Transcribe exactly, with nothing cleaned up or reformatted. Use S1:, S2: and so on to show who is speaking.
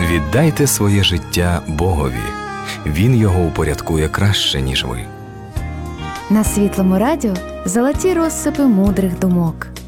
S1: Віддайте своє життя Богові. Він його упорядкує краще, ніж ви.
S2: На Світлому радіо золоті розсипи мудрих думок.